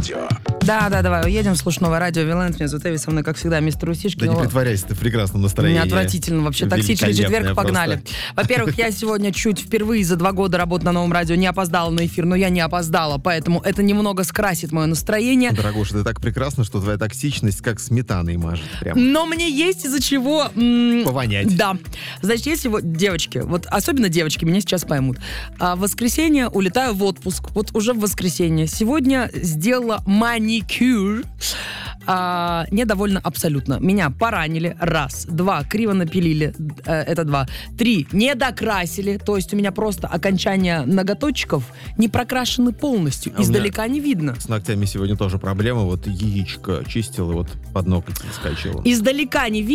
радио. Да, давай, уедем, слушай новое радио Виланд. Меня зовут Эви, со мной, как всегда, мистер Усишкин. Да не притворяйся, ты в прекрасном настроении. Мне отвратительно вообще. Токсичный четверг, погнали. Во-первых, я сегодня чуть впервые за 2 года работы на новом радио не опоздала на эфир, но я не опоздала, поэтому это немного скрасит мое настроение. Дорогуша, ты так прекрасна, что твоя токсичность как сметаной мажет прям. Но мне есть из-за чего... Повонять. Да. Значит, если вот девочки, вот особенно девочки, меня сейчас поймут. В воскресенье улетаю в отпуск. Вот уже в воскресенье. Сегодня сделала маникюр. Недовольна абсолютно. Меня поранили. 1, 2, криво напилили. Это 2. 3, не докрасили. То есть у меня просто окончания ноготочков не прокрашены полностью. Издалека не видно. С ногтями сегодня тоже проблема. Вот яичко чистил и вот под ноготь скачивал. Издалека не видно.